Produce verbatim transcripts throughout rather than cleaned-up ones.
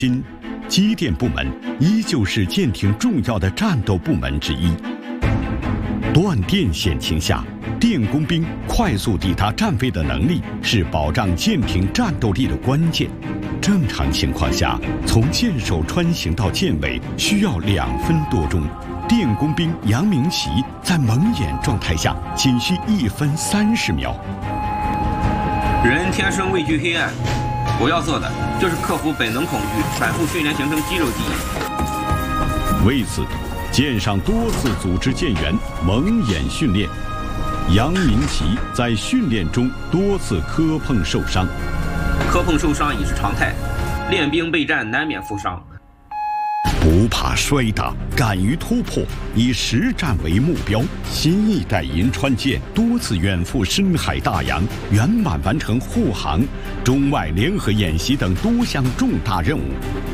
今，机电部门依旧是舰艇重要的战斗部门之一。断电险情下，电工兵快速抵达站位的能力是保障舰艇战斗力的关键。正常情况下，从舰首穿行到舰尾需要两分多钟。电工兵杨明奇在蒙眼状态下仅需一分三十秒。 人天生畏惧黑暗，我要做的就是克服本能恐惧，反复训练形成肌肉记忆。 为此，舰上多次组织舰员蒙眼训练。杨明奇在训练中多次磕碰受伤， 磕碰受伤已是常态，练兵备战难免负伤。 不怕摔打，敢于突破，以实战为目标。新一代银川舰多次远赴深海大洋，圆满完成护航、中外联合演习等多项重大任务。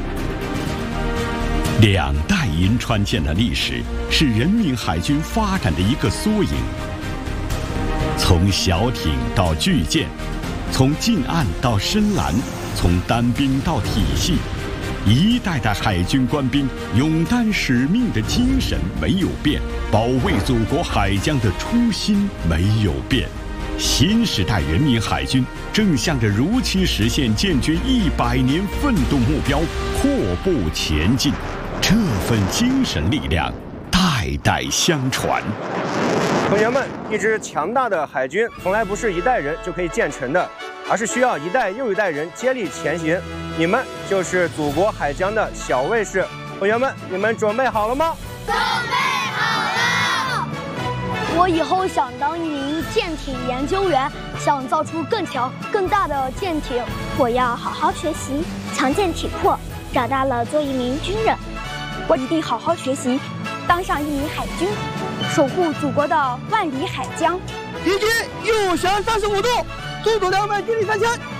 两代银川舰的历史是人民海军发展的一个缩影。从小艇到巨舰，从近岸到深蓝，从单兵到体系。一代代海军官兵勇担使命的精神没有变，保卫祖国海疆的初心没有变。新时代人民海军正向着如期实现建军一百年奋斗目标阔步前进，这份精神力量代代相传。 同学们，一支强大的海军从来不是一代人就可以建成的，而是需要一代又一代人接力前行。你们就是祖国海疆的小卫士。同学们，你们准备好了吗？ 准备好了。 我以后想当一名舰艇研究员，想造出更强、更大的舰艇。 我要好好学习，强健体魄，长大了做一名军人。 我一定好好学习，当上一名海军，守护祖国的万里海疆。 敌军右旋三十五度，速度两百，距离三千。